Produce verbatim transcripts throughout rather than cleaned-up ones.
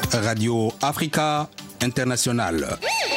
Radio Afrika International.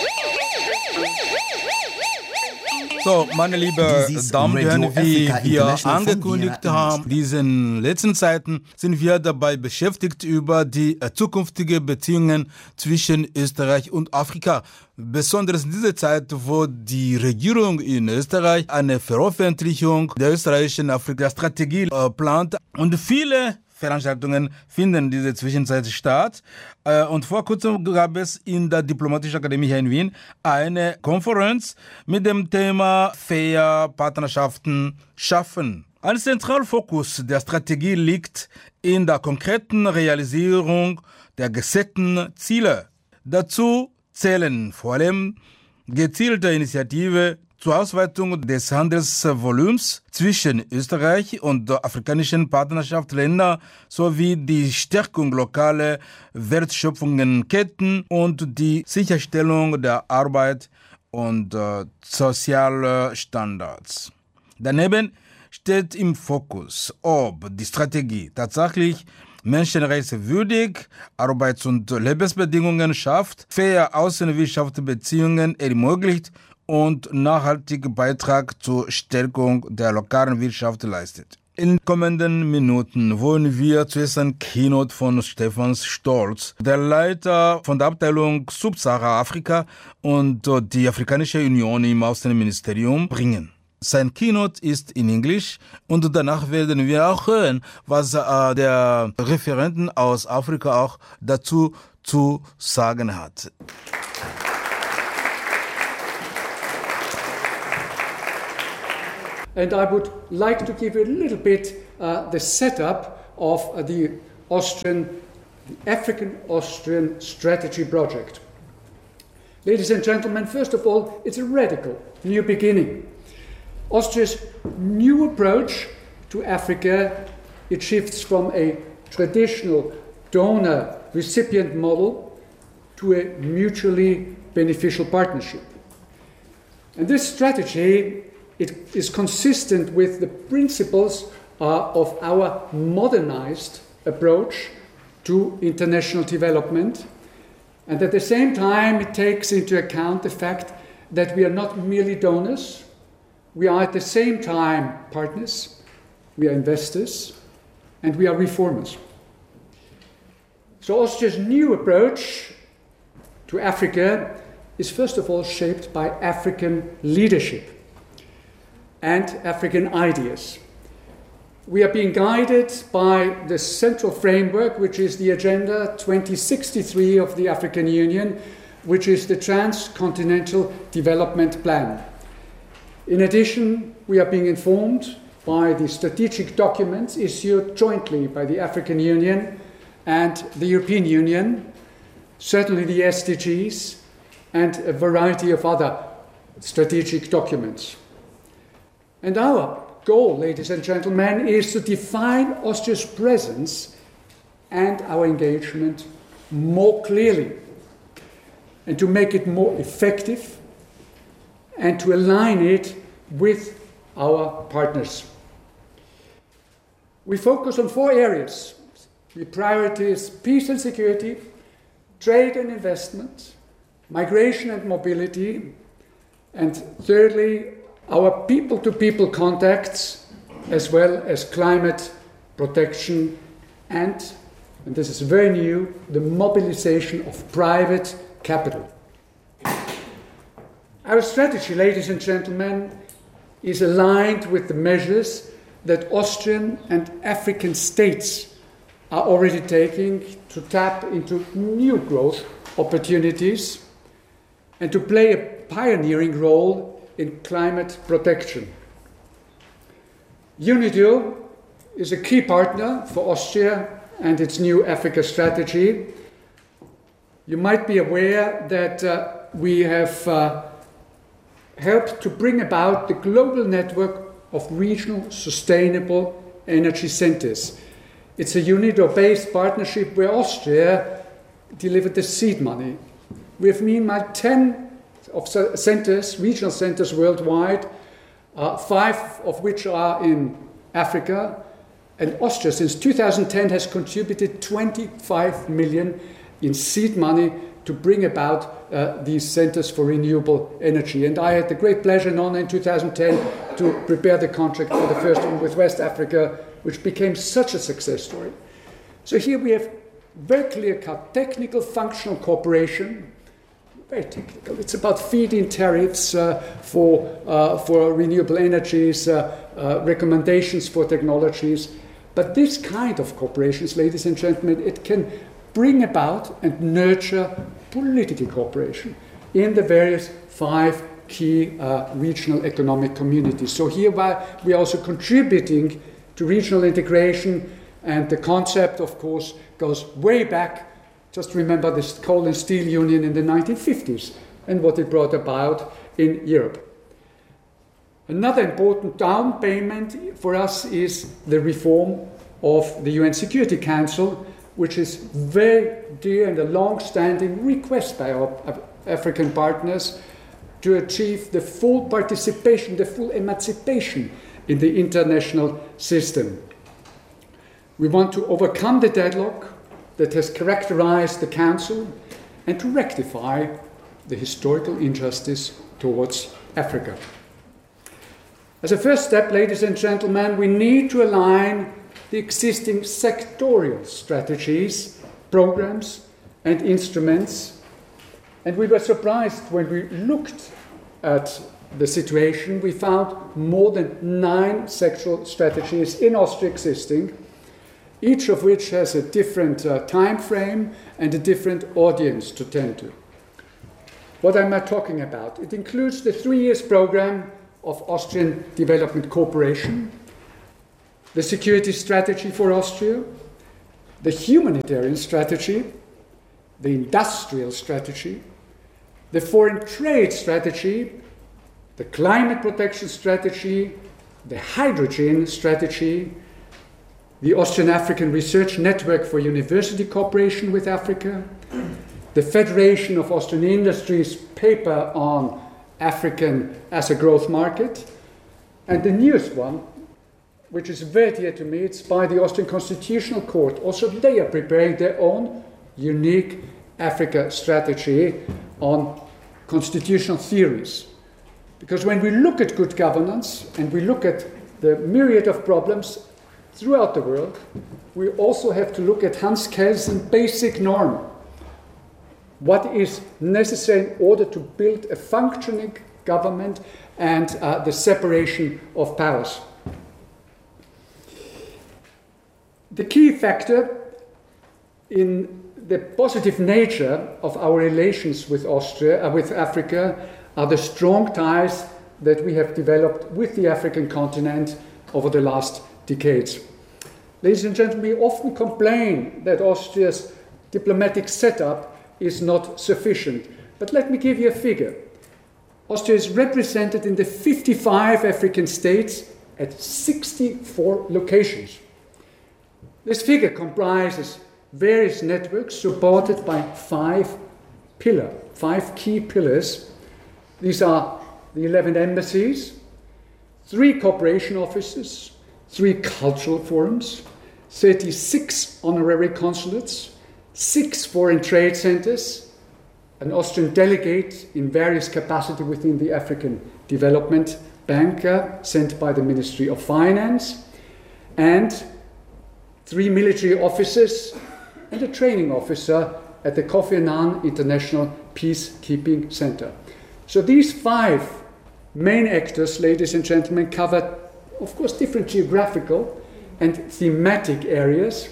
So, meine lieben Damen und Herren, wie wir angekündigt haben, in diesen letzten Zeiten sind wir dabei beschäftigt, über die zukünftigen Beziehungen zwischen Österreich und Afrika. Besonders in dieser Zeit, wo die Regierung in Österreich eine Veröffentlichung der österreichischen Afrika-Strategie äh, plant und viele Veranstaltungen finden in dieser Zwischenzeit statt. Und vor kurzem gab es in der Diplomatischen Akademie hier in Wien eine Konferenz mit dem Thema Fair Partnerschaften schaffen. Ein Zentralfokus der Strategie liegt in der konkreten Realisierung der gesetzten Ziele. Dazu zählen vor allem gezielte Initiativen zur Ausweitung des Handelsvolumens zwischen Österreich und afrikanischen Partnerschaftsländern sowie die Stärkung lokaler Wertschöpfungsketten und die Sicherstellung der Arbeit und äh, sozialer Standards. Daneben steht im Fokus, ob die Strategie tatsächlich menschenrechtswürdig Arbeits- und Lebensbedingungen schafft, faire Außenwirtschaftsbeziehungen ermöglicht und nachhaltigen Beitrag zur Stärkung der lokalen Wirtschaft leistet. In den kommenden Minuten wollen wir zuerst ein Keynote von Stefan Stolz, der Leiter von der Abteilung Subsahara-Afrika und die Afrikanische Union im Außenministerium, bringen. Sein Keynote ist in Englisch und danach werden wir auch hören, was äh, der Referenten aus Afrika auch dazu zu sagen hat. And I would like to give you a little bit uh, the setup of uh, the Austrian, the African-Austrian Strategy Project. Ladies and gentlemen, first of all, it's a radical new beginning. Austria's new approach to Africa, it shifts from a traditional donor-recipient model to a mutually beneficial partnership. And this strategy, it is consistent with the principles uh, of our modernized approach to international development, and at the same time it takes into account the fact that we are not merely donors, we are at the same time partners, we are investors, and we are reformers. So Austria's new approach to Africa is first of all shaped by African leadership and African ideas. We are being guided by the central framework, which is the Agenda twenty sixty-three of the African Union, which is the Transcontinental Development Plan. In addition, we are being informed by the strategic documents issued jointly by the African Union and the European Union, certainly the S D Gs, and a variety of other strategic documents. And our goal, ladies and gentlemen, is to define Austria's presence and our engagement more clearly, and to make it more effective, and to align it with our partners. We focus on four areas. The priorities: peace and security, trade and investment, migration and mobility, and thirdly, our people-to-people contacts, as well as climate protection and, and this is very new, the mobilization of private capital. Our strategy, ladies and gentlemen, is aligned with the measures that Austrian and African states are already taking to tap into new growth opportunities and to play a pioneering role in climate protection. UNIDO is a key partner for Austria and its new Africa strategy. You might be aware that uh, we have uh, helped to bring about the global network of regional sustainable energy centers. It's a UNIDO-based partnership where Austria delivered the seed money. We have meanwhile ten of centers, regional centers worldwide, uh, five of which are in Africa, and Austria since two thousand ten has contributed twenty-five million in seed money to bring about uh, these centers for renewable energy. And I had the great pleasure in, in two thousand ten to prepare the contract for the first one with West Africa, which became such a success story. So here we have very clear-cut technical functional cooperation, very technical. It's about feed-in tariffs uh, for, uh, for renewable energies, uh, uh, recommendations for technologies. But this kind of cooperations, ladies and gentlemen, it can bring about and nurture political cooperation in the various five key uh, regional economic communities. So here we are also contributing to regional integration, and the concept, of course, goes way back. Just remember the Coal and Steel Union in the nineteen fifties and what it brought about in Europe. Another important down payment for us is the reform of the U N Security Council, which is very dear and a long-standing request by our African partners to achieve the full participation, the full emancipation in the international system. We want to overcome the deadlock that has characterized the Council and to rectify the historical injustice towards Africa. As a first step, ladies and gentlemen, we need to align the existing sectorial strategies, programs, and instruments. And we were surprised when we looked at the situation. We found more than nine sectoral strategies in Austria existing, each of which has a different uh, time frame and a different audience to tend to. What am I talking about? It includes the three years program of Austrian Development Cooperation, the security strategy for Austria, the humanitarian strategy, the industrial strategy, the foreign trade strategy, the climate protection strategy, the hydrogen strategy, the Austrian African Research Network for University Cooperation with Africa, the Federation of Austrian Industries paper on African as a growth market, and the newest one, which is very dear to me, it's by the Austrian Constitutional Court. Also, they are preparing their own unique Africa strategy on constitutional theories. Because when we look at good governance and we look at the myriad of problems throughout the world, we also have to look at Hans Kelsen's basic norm. What is necessary in order to build a functioning government and uh, the separation of powers. The key factor in the positive nature of our relations with Austria, uh, with Africa, are the strong ties that we have developed with the African continent over the last decades. Ladies and gentlemen, we often complain that Austria's diplomatic setup is not sufficient. But let me give you a figure. Austria is represented in the fifty-five African states at sixty-four locations. This figure comprises various networks supported by five pillars, five key pillars. These are the eleven embassies, three cooperation offices, three cultural forums, thirty-six honorary consulates, six foreign trade centers, an Austrian delegate in various capacities within the African Development Bank uh, sent by the Ministry of Finance, and three military officers and a training officer at the Kofi Annan International Peacekeeping Center. So these five main actors, ladies and gentlemen, cover, of course, different geographical and thematic areas.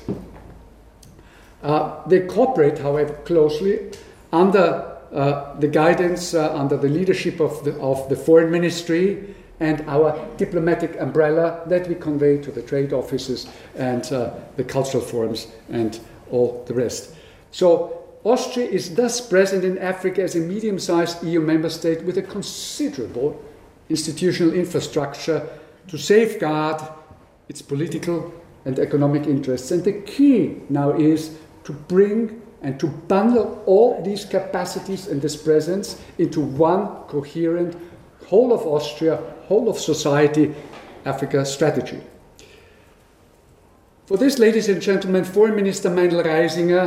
Uh, they cooperate, however, closely under uh, the guidance, uh, under the leadership of the, of the Foreign Ministry and our diplomatic umbrella that we convey to the trade offices and uh, the cultural forums and all the rest. So Austria is thus present in Africa as a medium-sized E U member state with a considerable institutional infrastructure to safeguard its political and economic interests. And the key now is to bring and to bundle all these capacities and this presence into one coherent whole of Austria, whole of society Africa strategy. For this, ladies and gentlemen, Foreign Minister Meinl Reisinger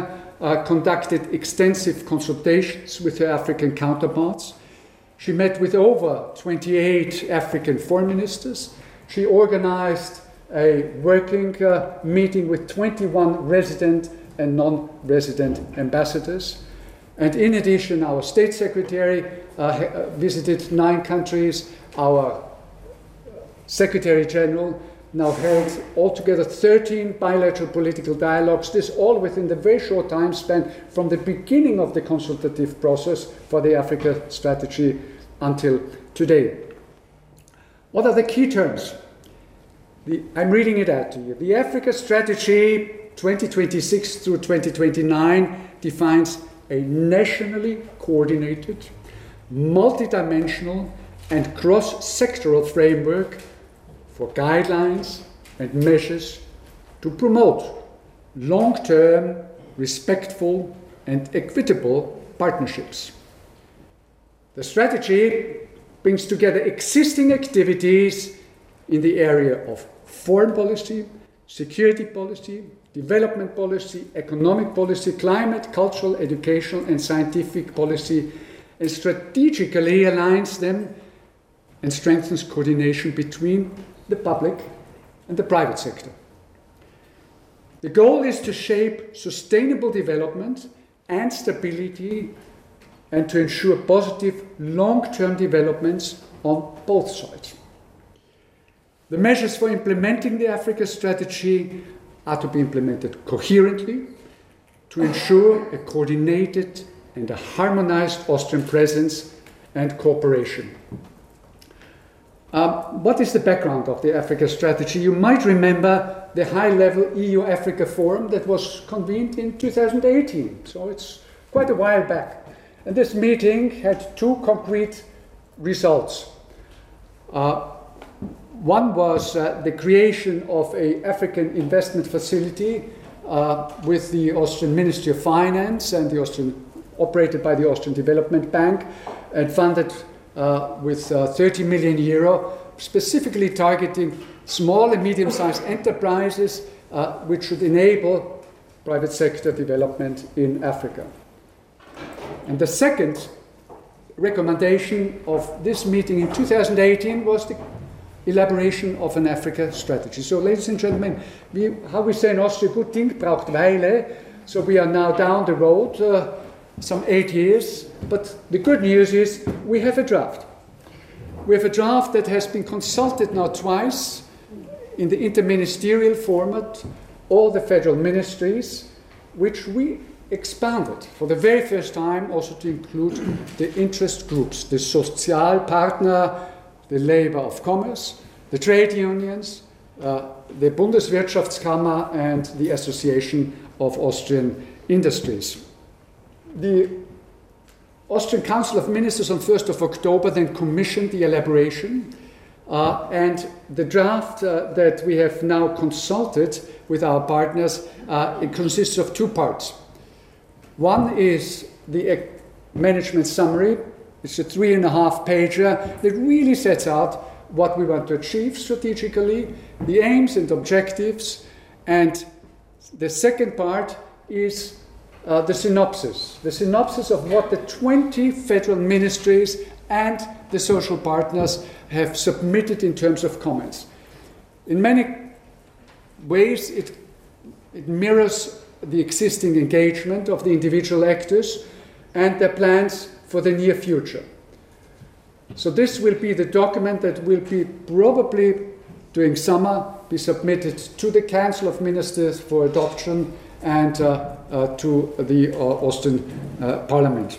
uh, conducted extensive consultations with her African counterparts. She met with over twenty-eight African foreign ministers. She organized a working uh, meeting with twenty-one resident and non-resident ambassadors. And in addition, our State Secretary uh, visited nine countries. Our Secretary General now held altogether thirteen bilateral political dialogues, this all within the very short time span from the beginning of the consultative process for the Africa strategy until today. What are the key terms? The, I'm reading it out to you. The Africa strategy twenty twenty-six through twenty twenty-nine defines a nationally coordinated, multidimensional, and cross-sectoral framework for guidelines and measures to promote long-term, respectful, and equitable partnerships. The strategy brings together existing activities in the area of foreign policy, security policy, development policy, economic policy, climate, cultural, educational, and scientific policy, and strategically aligns them and strengthens coordination between the public and the private sector. The goal is to shape sustainable development and stability and to ensure positive long-term developments on both sides. The measures for implementing the Africa strategy are to be implemented coherently to ensure a coordinated and a harmonized Austrian presence and cooperation. Um, what is the background of the Africa strategy? You might remember the high-level E U-Africa Forum that was convened in two thousand eighteen, so it's quite a while back. And this meeting had two concrete results. Uh, one was uh, the creation of an African investment facility uh, with the Austrian Ministry of Finance and the Austrian, operated by the Austrian Development Bank and funded Uh, with uh, thirty million euro, specifically targeting small and medium-sized enterprises, uh, which should enable private sector development in Africa. And the second recommendation of this meeting in two thousand eighteen was the elaboration of an Africa strategy. So, ladies and gentlemen, we, how we say in Austria, gut Ding braucht Weile. So we are now down the road, uh, some eight years, but the good news is we have a draft. We have a draft that has been consulted now twice in the interministerial format, all the federal ministries, which we expanded for the very first time also to include the interest groups, the Sozialpartner, the Labor of Commerce, the trade unions, uh, the Bundeswirtschaftskammer, and the Association of Austrian Industries. The Austrian Council of Ministers on first of October then commissioned the elaboration, uh, and the draft uh, that we have now consulted with our partners, uh, it consists of two parts. One is the uh, management summary. It's a three and a half pager that really sets out what we want to achieve strategically, the aims and objectives, and the second part is Uh, the synopsis, the synopsis of what the twenty federal ministries and the social partners have submitted in terms of comments. In many ways, it, it mirrors the existing engagement of the individual actors and their plans for the near future. So this will be the document that will be probably during summer be submitted to the Council of Ministers for adoption and uh, uh, to the uh, Austrian uh, Parliament.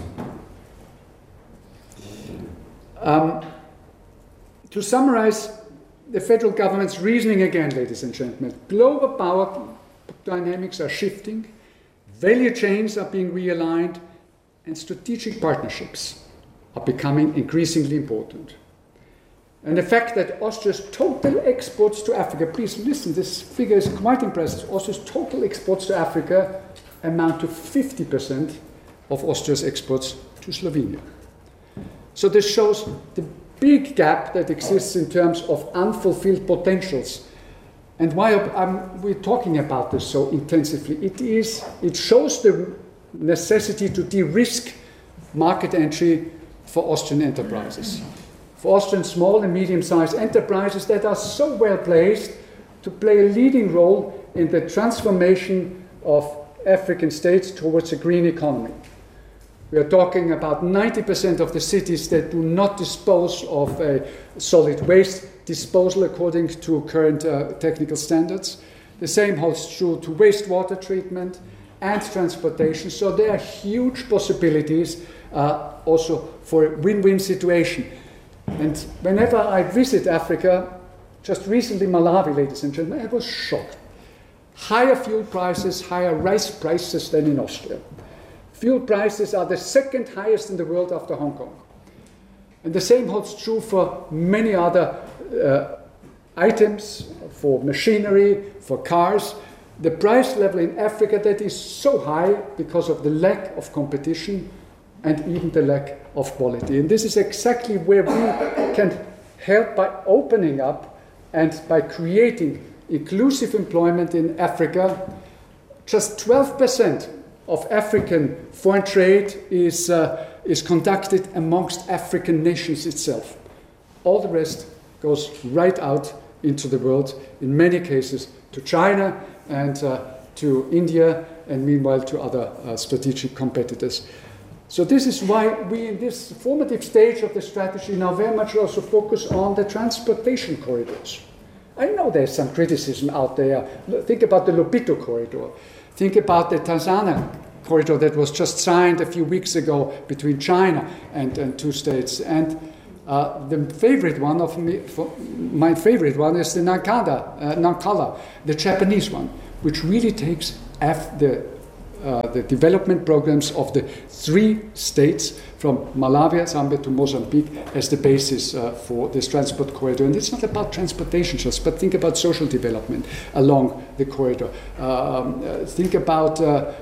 Um, to summarize the federal government's reasoning again, ladies and gentlemen, global power dynamics are shifting, value chains are being realigned, and strategic partnerships are becoming increasingly important. And the fact that Austria's total exports to Africa, please listen, this figure is quite impressive. Austria's total exports to Africa amount to fifty percent of Austria's exports to Slovenia. So this shows the big gap that exists in terms of unfulfilled potentials. And why are we talking about this so intensively? It is, it shows the necessity to de-risk market entry for Austrian enterprises. For Austrian small and medium-sized enterprises that are so well placed to play a leading role in the transformation of African states towards a green economy. We are talking about ninety percent of the cities that do not dispose of a solid waste disposal according to current uh, technical standards. The same holds true to wastewater treatment and transportation. So there are huge possibilities uh, also for a win-win situation. And whenever I visit Africa, just recently Malawi, ladies and gentlemen, I was shocked. Higher fuel prices, higher rice prices than in Austria. Fuel prices are the second highest in the world after Hong Kong. And the same holds true for many other uh, items, for machinery, for cars. The price level in Africa that is so high because of the lack of competition and even the lack of quality. And this is exactly where we can help by opening up and by creating inclusive employment in Africa. Just twelve percent of African foreign trade is, uh, is conducted amongst African nations itself. All the rest goes right out into the world, in many cases to China and uh, to India, and meanwhile to other uh, strategic competitors. So this is why we, in this formative stage of the strategy, now very much also focus on the transportation corridors. I know there's some criticism out there. Think about the Lobito corridor. Think about the Tanzania corridor that was just signed a few weeks ago between China and, and two states. And uh, the favorite one of me, my favorite one is the Nankada, uh, Nankala, the Japanese one, which really takes F the Uh, the development programs of the three states from Malawi, Zambia to Mozambique as the basis uh, for this transport corridor. And it's not about transportation just, but think about social development along the corridor. Um, uh, think about uh, uh,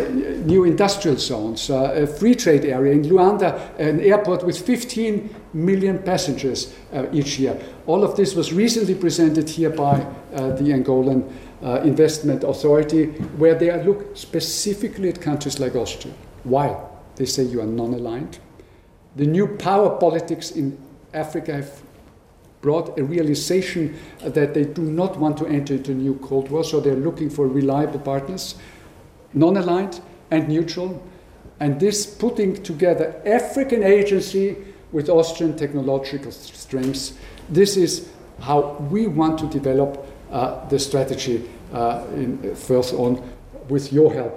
new industrial zones, uh, a free trade area in Luanda, an airport with fifteen million passengers uh, each year. All of this was recently presented here by uh, the Angolan Uh, investment authority, where they look specifically at countries like Austria. Why? They say you are non-aligned. The new power politics in Africa have brought a realization that they do not want to enter into a new Cold War, so they're looking for reliable partners, non-aligned and neutral. And this putting together African agency with Austrian technological strengths, this is how we want to develop Uh, the strategy uh, in, uh, first on with your help.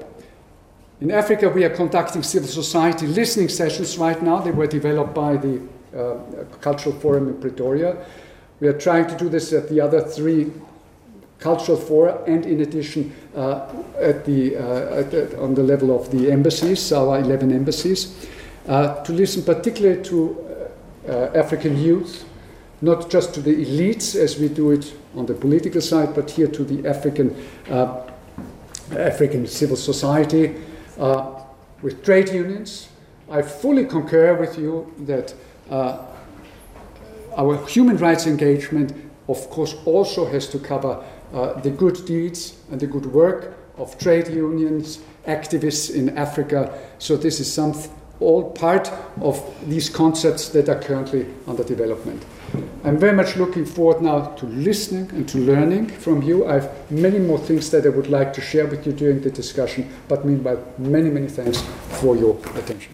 In Africa, we are conducting civil society listening sessions right now. They were developed by the uh, Cultural Forum in Pretoria. We are trying to do this at the other three cultural fora, and in addition uh, at the, uh, at the, on the level of the embassies, our eleven embassies, uh, to listen particularly to uh, uh, African youth, not just to the elites as we do it on the political side, but here to the African, uh, African civil society, uh, with trade unions. I fully concur with you that uh, our human rights engagement, of course, also has to cover uh, the good deeds and the good work of trade unions, activists in Africa. So this is some, all part of these concepts that are currently under development. I'm very much looking forward now to listening and to learning from you. I have many more things that I would like to share with you during the discussion, but meanwhile, many, many thanks for your attention.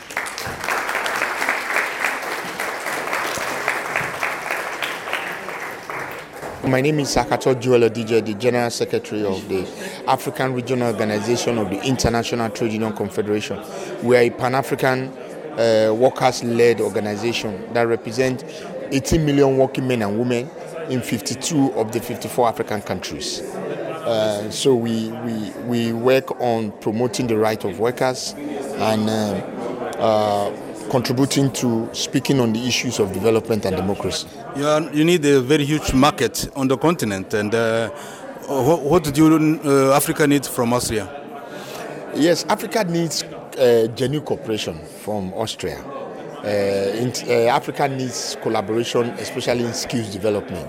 My name is Sakato Joel Odije, the General Secretary of the African Regional Organization of the International Trade Union Confederation. We are a Pan-African uh, workers-led organization that represents eighteen million working men and women in fifty-two of the fifty-four African countries. Uh, so we, we, we work on promoting the right of workers and uh, uh, contributing to speaking on the issues of development and democracy. You, are, you need a very huge market on the continent, and uh, what, what do you, uh, Africa need from Austria? Yes, Africa needs uh, genuine cooperation from Austria. Uh, in, uh, Africa needs collaboration, especially in skills development.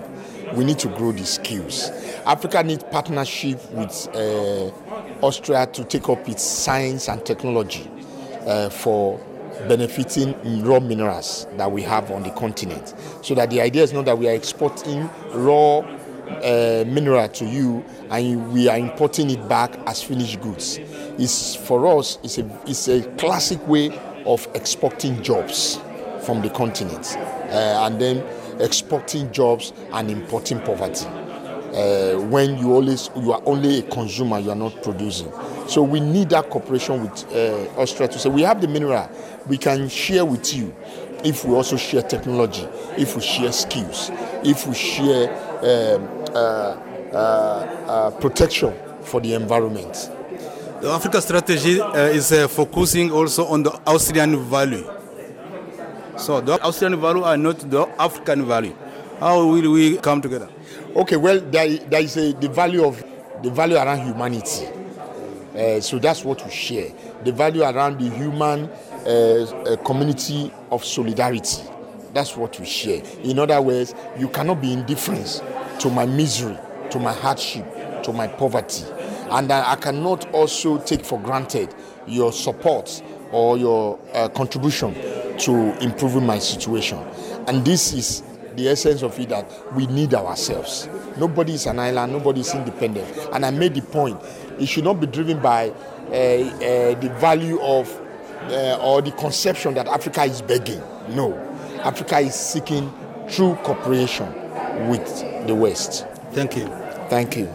we need to grow the skills. Africa needs partnership with uh, Austria to take up its science and technology uh, for benefiting raw minerals that we have on the continent. So that the idea is not that we are exporting raw uh, mineral to you and we are importing it back as finished goods. It's, for us, it's a, it's a classic way of exporting jobs from the continent uh, and then exporting jobs and importing poverty. Uh, when you always you are only a consumer, you are not producing. So we need that cooperation with uh, Austria to say we have the mineral, we can share with you if we also share technology, if we share skills, if we share um, uh, uh, uh, protection for the environment. The Africa strategy uh, is uh, focusing also on the Austrian value. So the Austrian value are not the African value. How will we come together? Okay, well, there, there is a, the value of the value around humanity. Uh, so that's what we share. The value around the human uh, uh, community of solidarity. That's what we share. In other words, you cannot be indifferent to my misery, to my hardship, to my poverty. And I cannot also take for granted your support or your uh, contribution to improving my situation. And this is the essence of it, that we need ourselves. Nobody is an island, nobody is independent. And I made the point, it should not be driven by uh, uh, the value of uh, or the conception that Africa is begging. No, Africa is seeking true cooperation with the West. Thank you. Thank you.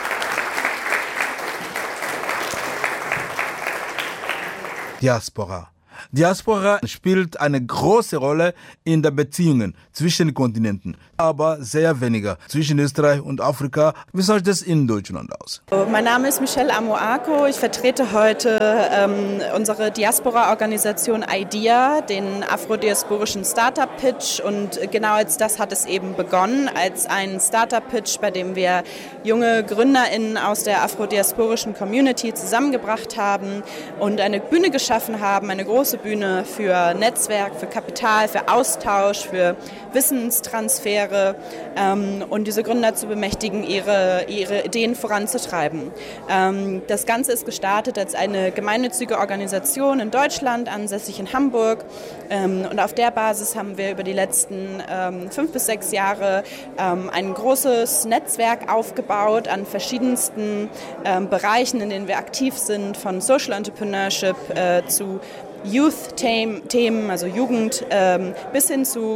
Diaspora. Diaspora spielt eine große Rolle in den Beziehungen zwischen den Kontinenten, aber sehr weniger zwischen Österreich und Afrika. Wie sieht das in Deutschland aus? Mein Name ist Michelle Amoako. Ich vertrete heute ähm, unsere Diaspora-Organisation IDEA, den afrodiasporischen Startup-Pitch. Und genau als das hat es eben begonnen, als ein Startup-Pitch, bei dem wir junge GründerInnen aus der afrodiasporischen Community zusammengebracht haben und eine Bühne geschaffen haben, eine große Bühne für Netzwerk, für Kapital, für Austausch, für Wissenstransfere ähm, und diese Gründer zu bemächtigen, ihre, ihre Ideen voranzutreiben. Ähm, das Ganze ist gestartet als eine gemeinnützige Organisation in Deutschland, ansässig in Hamburg, ähm, und auf der Basis haben wir über die letzten ähm, fünf bis sechs Jahre ähm, ein großes Netzwerk aufgebaut an verschiedensten ähm, Bereichen, in denen wir aktiv sind, von Social Entrepreneurship äh, zu Youth-Themen, also Jugend, ähm, bis hin zu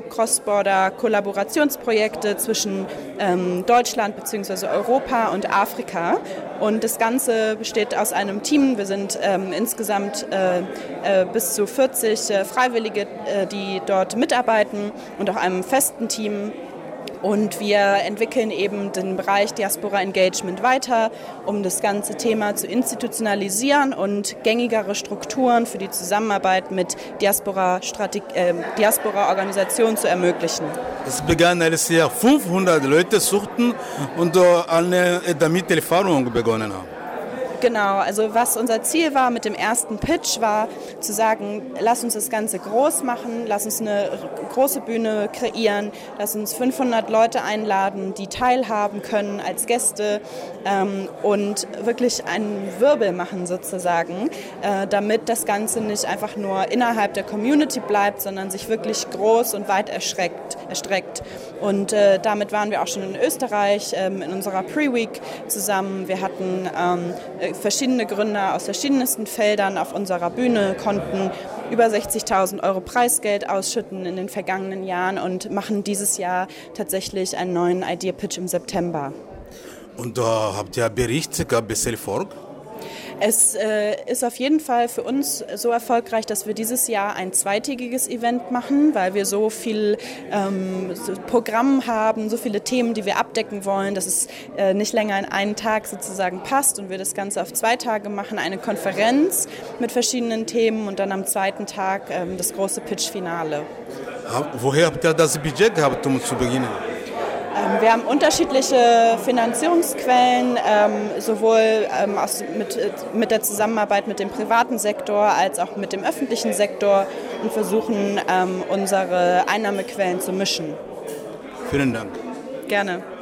Cross-Border-Kollaborationsprojekte zwischen ähm, Deutschland bzw. Europa und Afrika. Und das Ganze besteht aus einem Team. Wir sind ähm, insgesamt äh, äh, bis zu vierzig äh, Freiwillige, äh, die dort mitarbeiten, und auch einem festen Team. Und wir entwickeln eben den Bereich Diaspora Engagement weiter, um das ganze Thema zu institutionalisieren und gängigere Strukturen für die Zusammenarbeit mit Diaspora-Organisationen äh, Diaspora zu ermöglichen. Es begann, als wir fünfhundert Leute suchten und eine damit Erfahrung begonnen haben. Genau, also was unser Ziel war mit dem ersten Pitch, war zu sagen, lass uns das Ganze groß machen, lass uns eine große Bühne kreieren, lass uns fünfhundert Leute einladen, die teilhaben können als Gäste ähm, und wirklich einen Wirbel machen sozusagen, äh, damit das Ganze nicht einfach nur innerhalb der Community bleibt, sondern sich wirklich groß und weit erstreckt. erstreckt. Und äh, damit waren wir auch schon in Österreich ähm, in unserer Pre-Week zusammen. Wir hatten ähm, verschiedene Gründer aus verschiedensten Feldern auf unserer Bühne, konnten über sechzigtausend Euro Preisgeld ausschütten in den vergangenen Jahren und machen dieses Jahr tatsächlich einen neuen Idea-Pitch im September. Und da habt ihr Berichte, gab es Erfolg? Es äh, ist auf jeden Fall für uns so erfolgreich, dass wir dieses Jahr ein zweitägiges Event machen, weil wir so viel ähm, so Programm haben, so viele Themen, die wir abdecken wollen, dass es äh, nicht länger in einen Tag sozusagen passt und wir das Ganze auf zwei Tage machen, eine Konferenz mit verschiedenen Themen und dann am zweiten Tag ähm, das große Pitch-Finale. Woher habt ihr das Budget gehabt, um zu beginnen? Wir haben unterschiedliche Finanzierungsquellen, ähm, sowohl ähm, aus, mit, mit der Zusammenarbeit mit dem privaten Sektor als auch mit dem öffentlichen Sektor, und versuchen, ähm, unsere Einnahmequellen zu mischen. Vielen Dank. Gerne.